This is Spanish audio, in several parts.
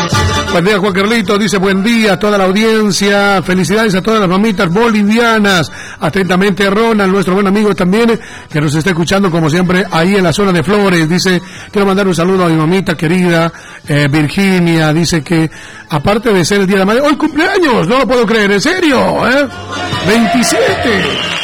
Buen día, Juan Carlito, dice buen día a toda la audiencia, felicidades a todas las mamitas bolivianas, atentamente Ronald, nuestro buen amigo también, que nos está escuchando como siempre ahí en la zona de Flores, dice, quiero mandar un saludo a mi mamita querida, Virginia, dice que aparte de ser el día de la madre, hoy cumpleaños, no lo puedo creer, en serio, 27,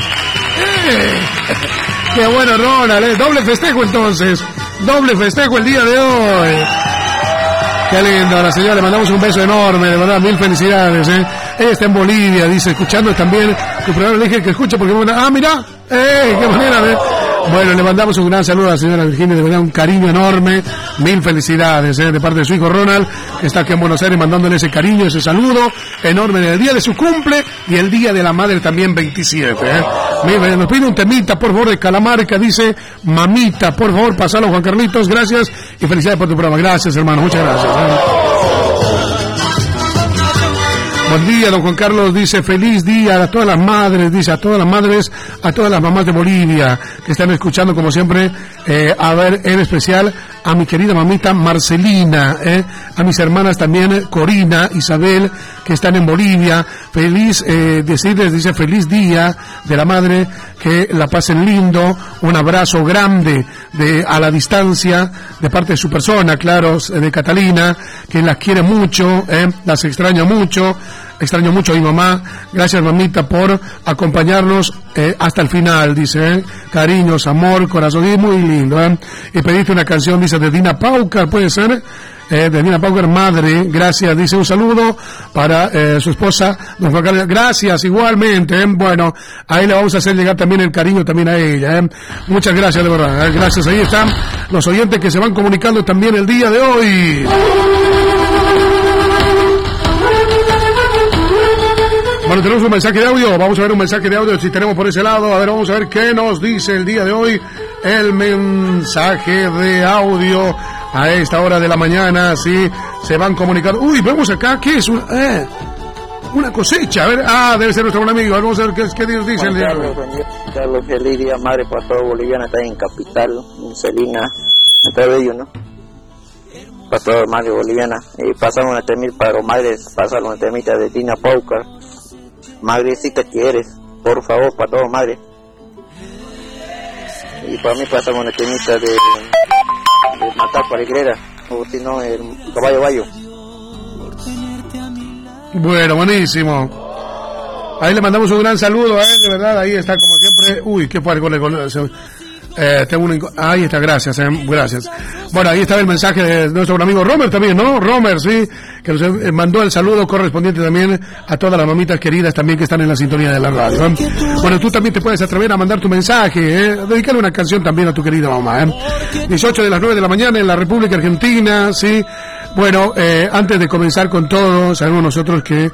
qué bueno Ronald, doble festejo entonces, doble festejo el día de hoy. Qué lindo, a la señora le mandamos un beso enorme, de verdad, mil felicidades, Ella está en Bolivia, dice, escuchando también tu programa, le dije que escuche porque mira, qué manera, Bueno, le mandamos un gran saludo a la señora Virginia, de verdad, un cariño enorme, mil felicidades, de parte de su hijo Ronald, que está aquí en Buenos Aires mandándole ese cariño, ese saludo enorme del día de su cumple y el día de la madre también 27, Mira, nos pide un temita, por favor, de Calamarca, dice, mamita, por favor, pasalo Juan Carlitos, gracias y felicidades por tu programa, gracias hermano, muchas gracias. Buen día, don Juan Carlos, dice, feliz día a todas las madres, dice, a todas las madres, a todas las mamás de Bolivia, que están escuchando como siempre, a ver, en especial, a mi querida mamita Marcelina, a mis hermanas también, Corina, Isabel, que están en Bolivia, feliz, decirles, dice, feliz día de la madre, que la pasen lindo, un abrazo grande, a la distancia, de parte de su persona, claro, de Catalina, que las quiere mucho, las extraño mucho a mi mamá, gracias mamita por acompañarnos hasta el final, dice, cariños, amor, corazón, y muy lindo, y pediste una canción, dice, de Dina Paucar, puede ser, de Dina Paucar, madre, gracias, dice, un saludo para su esposa, don Juan Carlos, gracias, igualmente, bueno, ahí le vamos a hacer llegar también el cariño también a ella, muchas gracias, de verdad, gracias, ahí están los oyentes que se van comunicando también el día de hoy. Bueno, tenemos un mensaje de audio, vamos a ver un mensaje de audio si tenemos por ese lado, a ver, vamos a ver qué nos dice el día de hoy el mensaje de audio a esta hora de la mañana, sí, se van comunicando, vemos acá, ¿qué es? Una cosecha, a ver, debe ser nuestro buen amigo, vamos a ver qué Dios dice el día de hoy. Carlos, feliz día, madre, para todo boliviano, está en Capital, en Celina, en todo ello, ¿no? Para todo madre boliviana, y pasamos una temita para los madres, pasamos una temita de Dina Paucar. Madrecita que eres, por favor, para todo madre. Y para mí pasamos una temita de matar para Igrera, o si no, el caballo bayo. Bueno, buenísimo. Ahí le mandamos un gran saludo a él, de verdad, ahí está como siempre. ¿Qué fue? Ahí está, gracias. Bueno, ahí está el mensaje de nuestro amigo Romer también, ¿no? Romer, sí, que nos mandó el saludo correspondiente también a todas las mamitas queridas también que están en la sintonía de la radio, Bueno, tú también te puedes atrever a mandar tu mensaje, dedicarle una canción también a tu querida mamá, 18 de las 9 de la mañana en la República Argentina, sí. Bueno, antes de comenzar con todo, sabemos nosotros que,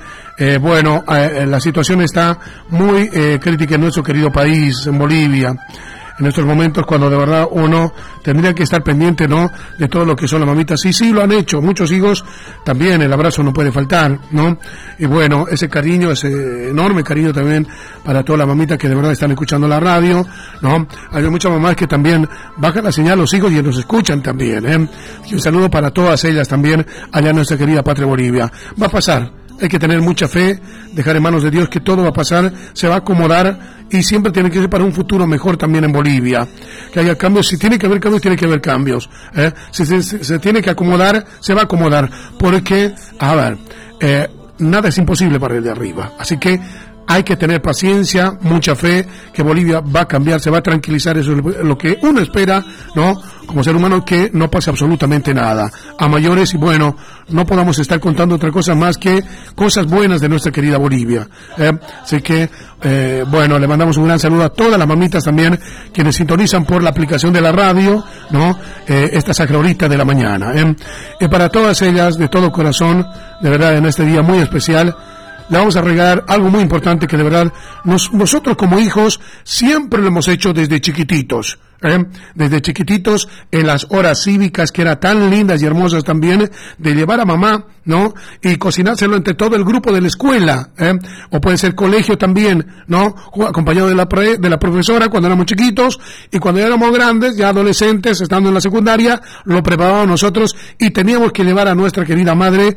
la situación está muy crítica en nuestro querido país, en Bolivia. En estos momentos cuando de verdad uno tendría que estar pendiente, ¿no?, de todo lo que son las mamitas. Sí, lo han hecho, muchos hijos también, el abrazo no puede faltar, ¿no? Y bueno, ese cariño, ese enorme cariño también para todas las mamitas que de verdad están escuchando la radio, ¿no? Hay muchas mamás que también bajan la señal a los hijos y nos escuchan también, Y un saludo para todas ellas también allá en nuestra querida patria Bolivia. Va a pasar. Hay que tener mucha fe, dejar en manos de Dios que todo va a pasar, se va a acomodar y siempre tiene que ser para un futuro mejor también en Bolivia. Que haya cambios, si tiene que haber cambios, tiene que haber cambios. Si se tiene que acomodar, se va a acomodar. Porque, nada es imposible para el de arriba. Así que hay que tener paciencia, mucha fe, que Bolivia va a cambiar, se va a tranquilizar, eso es lo que uno espera, ¿no? Como ser humano, que no pase absolutamente nada. A mayores, y bueno, no podamos estar contando otra cosa más que cosas buenas de nuestra querida Bolivia. Así que, le mandamos un gran saludo a todas las mamitas también, quienes sintonizan por la aplicación de la radio, ¿no? Esta sacra horita de la mañana. Y para todas ellas, de todo corazón, de verdad, en este día muy especial, le vamos a regalar algo muy importante que de verdad nosotros como hijos siempre lo hemos hecho desde chiquititos. Desde chiquititos en las horas cívicas que eran tan lindas y hermosas también, de llevar a mamá, ¿no? Y cocinárselo entre todo el grupo de la escuela, o puede ser colegio también, ¿no? Acompañado de la profesora cuando éramos chiquitos, y cuando ya éramos grandes, ya adolescentes, estando en la secundaria, lo preparábamos nosotros y teníamos que llevar a nuestra querida madre